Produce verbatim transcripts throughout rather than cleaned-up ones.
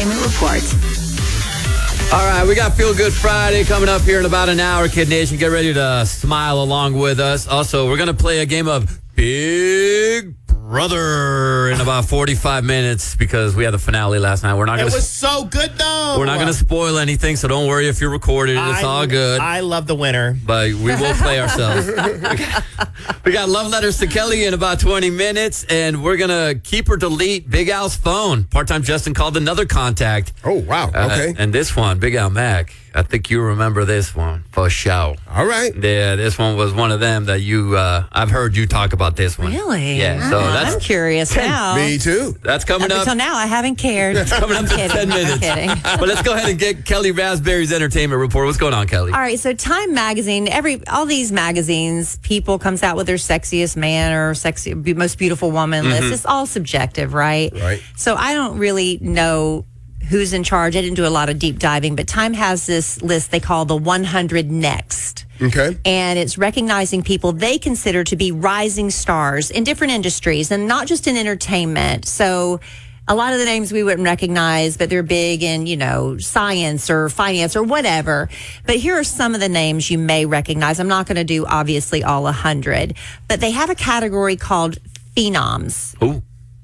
Entertainment Report. All right, we got Feel Good Friday coming up here in about an hour, Kid Nation. Get ready to smile along with us. Also, we're going to play a game of Big Brother in about forty-five minutes because we had the finale last night. We're not going It to. was so good, though. We're not going to spoil anything, so don't worry if you're recorded. It's I, all good. I love the winner. But we will play ourselves. we, got, we got love letters to Kelly in about twenty minutes, and we're going to keep or delete Big Al's phone. Part-time Justin called another contact. Oh, wow. Uh, Okay. and this one, Big Al Mac, I think you remember this one for sure. All right. Yeah, this one was one of them that you, uh, I've heard you talk about this one. Really? Yeah, so Oh, that's I'm curious now. Me too. that's coming Up up. until now, I haven't cared. It's coming up I'm in kidding. ten minutes. I'm kidding. But let's go ahead and get Kelly Raspberry's entertainment report. What's going on, Kelly? All right, so Time Magazine, every all these magazines, people comes out with their sexiest man or sexy, most beautiful woman Mm-hmm. list. It's all subjective, right? Right. So I don't really know who's in charge. I didn't do a lot of deep diving, but Time has this list they call the one hundred Next. Okay. And it's recognizing people they consider to be rising stars in different industries and not just in entertainment. So a lot of the names we wouldn't recognize, but they're big in, you know, science or finance or whatever. But here are some of the names you may recognize. I'm not going to do, obviously, all one hundred. But they have a category called phenoms. Ooh.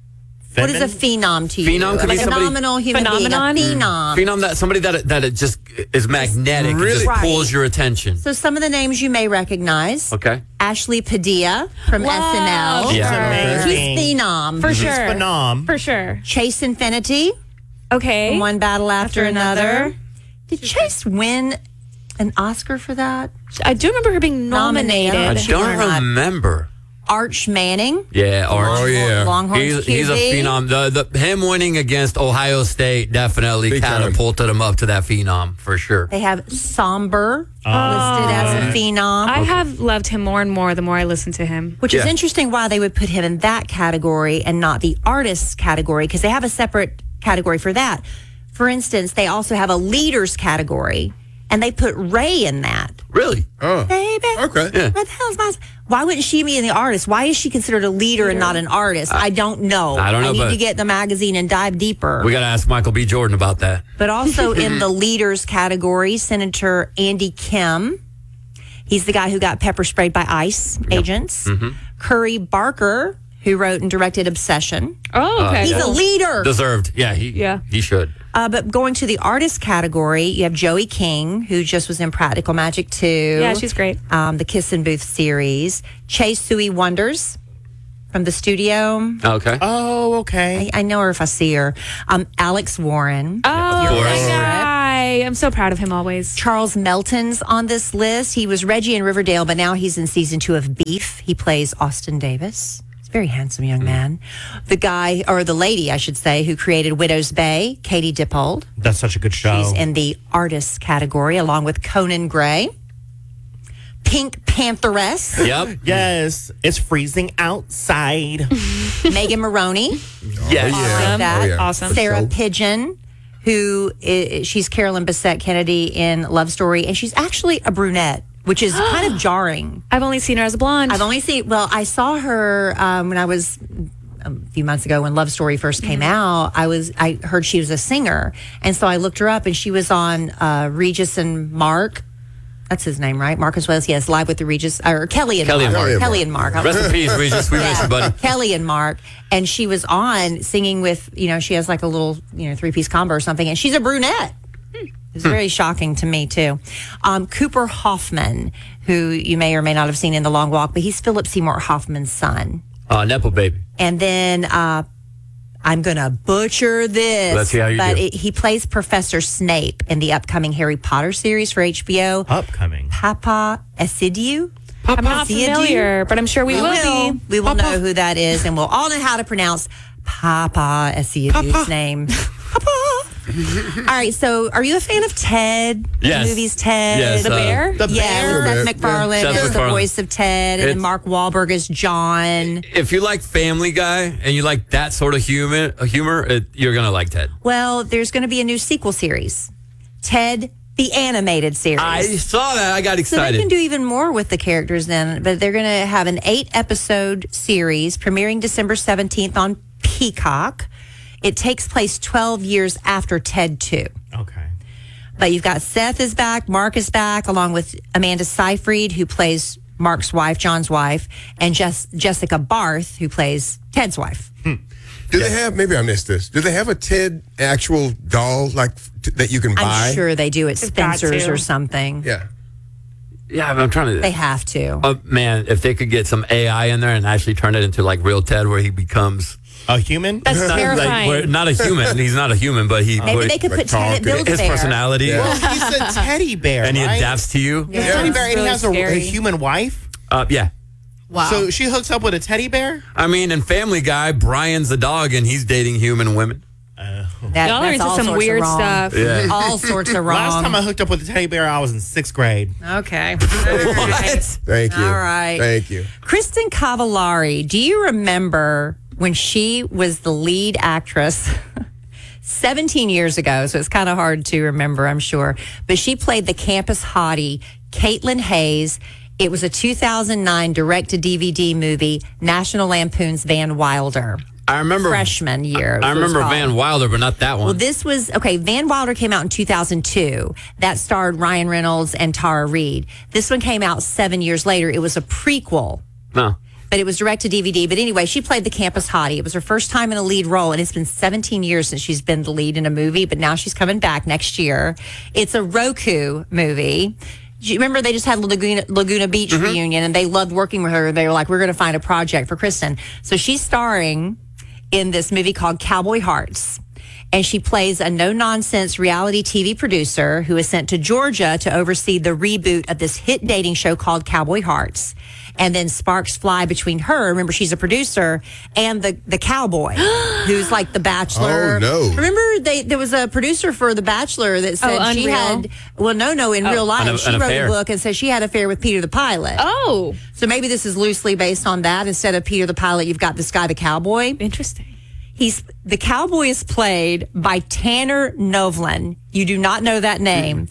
What is a phenom to you? Phenom could be like a somebody- phenomenal human Phenomenon? being. A phenom. Phenom, that somebody that that it just is magnetic, and Really? just Right. pulls your attention. So some of the names you may recognize. Okay. Ashley Padilla from Love S N L. Yeah. She's She's phenom. For sure. Phenom. For sure. Chase Infinity. Okay. From One Battle After, After another. Another. Did Chase win an Oscar for that? I do remember her being Nominated. I nominated. She won or don't not? remember. Arch Manning. Yeah, Arch. Oh, yeah. Longhorns He's, Q B. he's a phenom. The, the him winning against Ohio State definitely Big time. catapulted him up to that phenom for sure. They have Somber listed as a phenom. I have loved him more and more the more I listen to him. Which is Yeah. interesting why they would put him in that category and not the artists category, because they have a separate category for that. For instance, they also have a leaders category, and they put Ray in that. Really? Oh. Baby, Okay. Yeah. what the hell's my? Why wouldn't she be in the artist? Why is she considered a leader, and not an artist? I don't know. I don't know, I need but- to get the magazine and dive deeper. We got to ask Michael B. Jordan about that. But also in the leaders category, Senator Andy Kim. He's the guy who got pepper sprayed by ICE agents. Mm-hmm. Curry Barker, who wrote and directed Obsession. Oh, okay. He's a leader. Deserved. Yeah, he Yeah. he should. Uh, but going to the artist category, you have Joey King, who just was in Practical Magic two. Yeah, she's great. Um, the Kiss and Booth series. Chase Sui Wonders from the studio. Okay. Oh, okay. I, I know her if I see her. Um, Alex Warren. Oh, Of course. my guy. I'm so proud of him always. Charles Melton's on this list. He was Reggie in Riverdale, but now he's in season two of Beef. He plays Austin Davis. He's a very handsome young man. The guy, or the lady, I should say, who created Widow's Bay, Katie Dippold. That's such a good show. She's in the artists category, along with Conan Gray. Pink Pantheress, Yep. Yes, it's freezing outside. Megan Maroney. Yes. yeah. Like that. Oh, yeah. Awesome. Sarah So- Pigeon, who is, she's Carolyn Bessette Kennedy in Love Story, and she's actually a brunette, which is kind of jarring. I've only seen her as a blonde. I've only seen, well, I saw her um, when I was a few months ago when Love Story first came out. I was, I heard she was a singer. And so I looked her up, and she was on uh, Regis and Mark. That's his name, right? Marcus Wells. Yes, Live with the Regis, or Kelly and Kelly and Mark. Mark. Kelly and Mark. Rest in peace, Regis. We miss you, buddy. Kelly and Mark, and she was on singing with, you know, she has like a little, you know, three piece combo or something, and she's a brunette. It's very shocking to me too. Um, Cooper Hoffman, who you may or may not have seen in The Long Walk, but he's Philip Seymour Hoffman's son. Uh, Nepo baby. And then uh, I'm gonna butcher this. Let's see how you but do. It, he plays Professor Snape in the upcoming Harry Potter series for H B O. Upcoming. Papa Esidiu. I'm not See you, familiar, but I'm sure we, We will, will. be. We will know who that is, and we'll all know how to pronounce Papa Esidiu's name. Papa. All right, so are you a fan of Ted? Yes. The movie's Ted. Yes, The uh, bear? The Yeah, bear. with Seth Yeah. MacFarlane Seth as the MacFarlane. voice of Ted, and then It's- Mark Wahlberg as John. If you like Family Guy and you like that sort of humor, humor, it, you're gonna like Ted. Well, there's going to be a new sequel series, Ted the Animated Series. I saw that. I got So they excited. can do even more with the characters then, but they're going to have an eight episode series premiering December seventeenth on Peacock. It takes place twelve years after Ted two. Okay. But you've got Seth is back, Mark is back, along with Amanda Seyfried, who plays Mark's wife, John's wife, and Jess- Jessica Barth, who plays Ted's wife. Hmm. Do they have, maybe I missed this, do they have a Ted actual doll like t- that you can buy? I'm sure they do at They've got Spencer's to. or something. Yeah. Yeah, I'm trying to. They have to. Oh man, if they could get some A I in there and actually turn it into like real Ted, where he becomes A human? That's not, terrifying. like, where, not a human. He's not a human, but he Maybe where- they could like put Ted at talk, Build his Bear. personality, Yeah. Well, he's a teddy bear, and he right? adapts to you. Yeah. He's a teddy bear, and he Really has a, a scary. human wife. Uh, yeah. Wow. So she hooks up with a teddy bear? I mean, in Family Guy, Brian's the dog, and he's dating human women. That- Y'all are that's into all some sorts of weird wrong. stuff. Yeah. All sorts of wrong. Last time I hooked up with a teddy bear, I was in sixth grade. Okay. What? Thank you. All right. Thank you. Kristen Cavallari, do you remember when she was the lead actress seventeen years ago? So it's kind of hard to remember, I'm sure. But she played the campus hottie, Caitlin Hayes. It was a two thousand nine direct-to-D V D movie, National Lampoon's Van Wilder. I remember Freshman year. I is what it's remember called. Van Wilder, but not that one. Well, this was, okay, Van Wilder came out in two thousand two. That starred Ryan Reynolds and Tara Reid. This one came out seven years later. It was a prequel, no. but it was direct to D V D. But anyway, she played the campus hottie. It was her first time in a lead role, and it's been seventeen years since she's been the lead in a movie, but now she's coming back next year. It's a Roku movie. Do you remember they just had Laguna, Laguna Beach reunion, and they loved working with her. They were like, we're going to find a project for Kristen. So she's starring in this movie called Cowboy Hearts. And she plays a no-nonsense reality T V producer who is sent to Georgia to oversee the reboot of this hit dating show called Cowboy Hearts. And then sparks fly between her, remember she's a producer, and the, the cowboy, who's like the Bachelor. Oh, no. Remember they, there was a producer for The Bachelor that said Oh, she Unreal. had, well, no, no, in real life, an- she an wrote affair. a book and said she had an affair with Peter the Pilot. Oh, So maybe this is loosely based on that. Instead of Peter the Pilot, you've got this guy, the cowboy. interesting. He's the cowboy is played by Tanner Novlin. You do not know that name.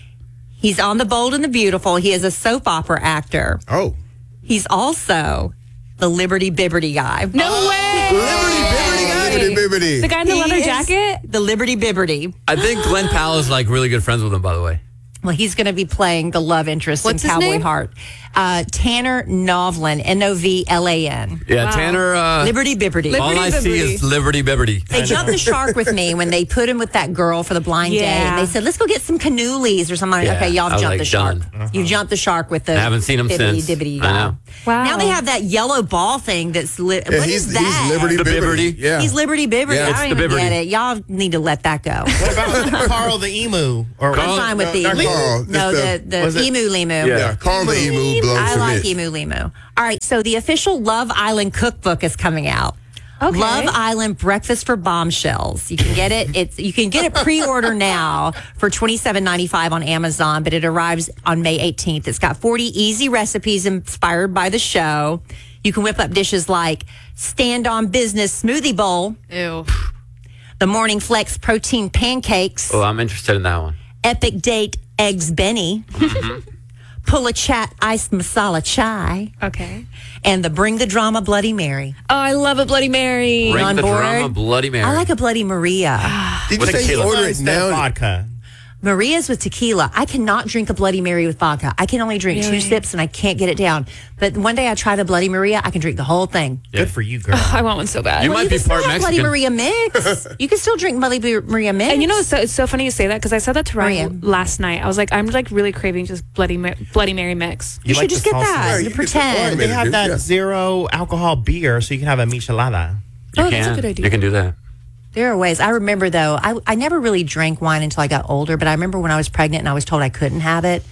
He's on The Bold and the Beautiful. He is a soap opera actor. Oh. He's also the Liberty Bibberty guy. No way. Liberty, bibbity, bibbity, bibbity. The guy in the He leather is jacket. The Liberty Bibberty. I think Glenn Powell is like really good friends with him, by the way. Well, he's going to be playing the love interest What's in his Cowboy name? Heart. Uh, Tanner Novlin, N O V L A N. Yeah, Wow. Tanner. Uh, Liberty Bibberty. all I Liberty see Bibberty. is Liberty Bibberty. They jumped the shark with me when they put him with that girl for the blind date. Yeah. They said, let's go get some canoolies or something. Yeah, okay, y'all I have was jumped like, the shark. done. You jumped the shark with the I haven't seen him bibbity since. dibbity I guy. know. Wow. Now they have that yellow ball thing that's lit. Yeah, what he's, is that? he's Liberty The Bibbity. Bibberty? Yeah. He's Liberty Bibberty. Yeah, I it's don't the even get Bibberty. it. Y'all need to let that go. What about Carl the emu? Or I'm Carl- fine with no, the not Carl. no, It's the, the- was the it- emu limu. Yeah. Yeah, Carl the emu belongs I to like Mitch. emu limu. All right, so the official Love Island cookbook is coming out. Okay. Love Island Breakfast for Bombshells. You can get it. It's you can get it pre-order now for twenty-seven ninety-five on Amazon, but it arrives on May eighteenth. It's got forty easy recipes inspired by the show. You can whip up dishes like Stand on Business Smoothie Bowl, Ew. the Morning Flex Protein Pancakes, Oh, I'm interested in that one. Epic Date Eggs Benny, Pull a Chat Iced Masala Chai, Okay. and the Bring the Drama Bloody Mary. Oh, I love a Bloody Mary. Bring on the board? drama, Bloody Mary. I like a Bloody Maria. Did you With say you tequila. order it Instead of now? vodka. Maria's with tequila. I cannot drink a Bloody Mary with vodka. I can only drink Really? two sips and I can't get it down. But one day I try the Bloody Maria, I can drink the whole thing. Good for you, girl. I want one so bad. You Well, might you be can still part have Bloody Mexican. Maria mix. You can still drink Bloody Maria mix. And you know, it's so, it's so funny you say that because I said that to Ryan Maria. last night. I was like, I'm like really craving just Bloody Ma- Bloody Mary mix. you, should like just the get salsa? that. Yeah, to you can pretend. get They have that Yeah. zero alcohol beer, so you can have a michelada. You Oh, can. that's a good idea. You can do that. There are ways. I remember though, I, I never really drank wine until I got older, but I remember when I was pregnant and I was told I couldn't have it.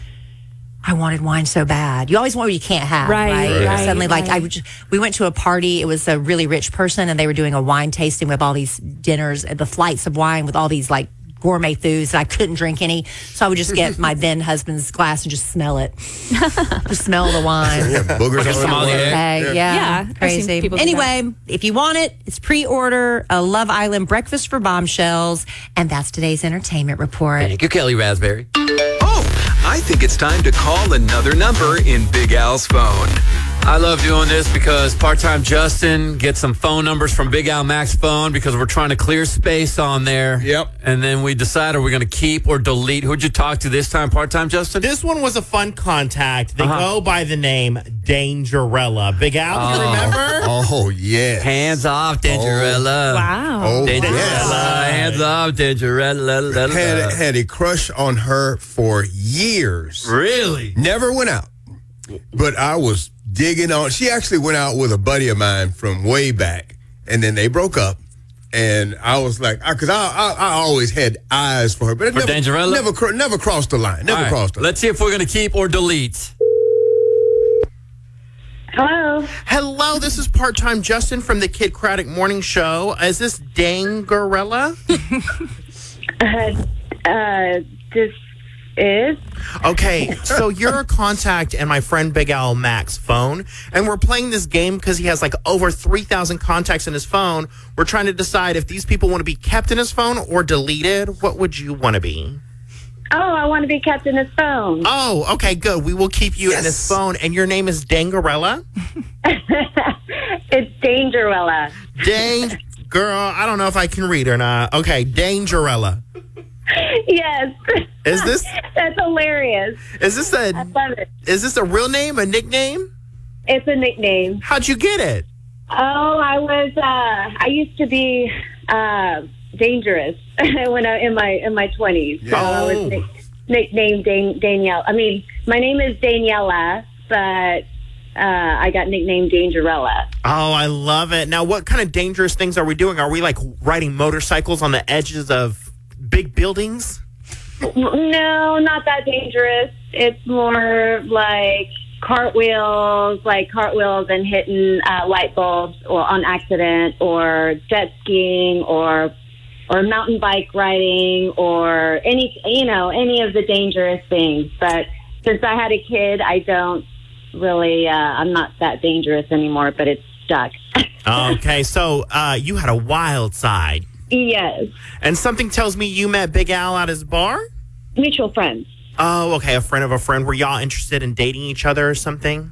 I wanted wine so bad. You always want what you can't have, Right, right? right, And suddenly, like, I right. would just, we went to a party. It was a really rich person, and they were doing a wine tasting with all these dinners, the flights of wine with all these like gourmet foods, and I couldn't drink any. So I would just get my then husband's glass and just smell it, just smell the wine. Yeah, boogers Like a all over. sommelier. Okay, yeah, Yeah, I've seen crazy. people do Anyway, if you want it, it's pre-order a Love Island Breakfast for Bombshells, and that's today's entertainment report. Thank you, Kelly Raspberry. Oh, I think it's time to call another number in Big Al's phone. I love doing this because part-time Justin gets some phone numbers from Big Al Mac's phone because we're trying to clear space on there. Yep. And then we decide are we going to keep or delete. Who'd you talk to this time, part-time Justin? This one was a fun contact. They Uh-huh. go by the name Dangerella. Big Al, you remember? Oh, yes. Hands off, Dangerella. Wow. Oh, Dangerella. yes. Hands off, Dangerella. Had, had a crush on her for years. Really? Never went out. But I was digging on. She actually went out with a buddy of mine from way back, and then they broke up. And I was like, because I, I, I always had eyes for her, but it For never, Dangerella? never, cro- never crossed the line. Never All right, crossed the line. let's see if we're going to keep or delete. Hello. Hello, this is part-time Justin from the Kid Craddock Morning Show. Is this Dangerella? Uh, uh, this is. Okay, so you're a contact in my friend Big Al Mac's phone, and we're playing this game because he has like over three thousand contacts in his phone. We're trying to decide if these people want to be kept in his phone or deleted. What would you want to be? Oh, I want to be kept in his phone. Oh, okay, good. We will keep you in his phone, and your name is Dangerella? It's Dangerella. Dang, girl, I don't know if I can read or not. Okay, Dangerella. Yes. Is this That's hilarious. is this I a love it. is this a real name, a nickname? It's a nickname. How'd you get it? Oh, I was. Uh, I used to be uh, dangerous when I in my in my twenties. So I was Oh. nick, nicknamed Dan, Danielle. I mean, my name is Daniela, but uh, I got nicknamed Dangerella. Oh, I love it. Now, what kind of dangerous things are we doing? Are we like riding motorcycles on the edges of big buildings? No, not that dangerous. It's more like cartwheels, like cartwheels and hitting uh, light bulbs, or on accident, or jet skiing, or or mountain bike riding, or any you know any of the dangerous things. But since I had a kid, I don't really. Uh, I'm not that dangerous anymore. But it's stuck. Okay, so uh, you had a wild side. Yes, And something tells me you met Big Al at his bar? mutual friends. Oh, okay, a friend of a friend. Were y'all interested in dating each other or something?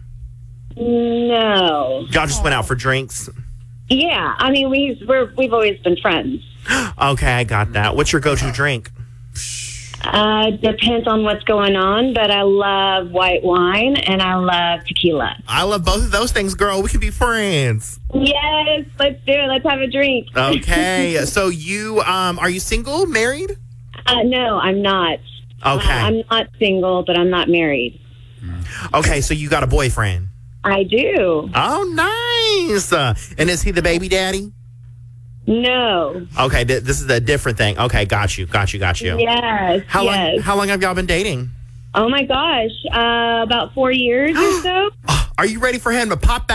No. Y'all just went out for drinks? Yeah, I mean we we're we've always been friends. Okay, I got that. What's your go-to drink? Uh, depends on what's going on, but I love white wine and I love tequila. I love both of those things, girl. We can be friends. Yes, let's do it. Let's have a drink. Okay, so you, um, are you single, married? Uh, no, I'm not. Okay. Uh, I'm not single, but I'm not married. Okay, so you got a boyfriend. I do. Oh, nice. Uh, and is he the baby daddy? No. Okay, th- this is a different thing. Okay, got you, got you, got you. Yes. How yes. long? How long have y'all been dating? Oh my gosh. Uh, about four years or so. Are you ready for him to pop back?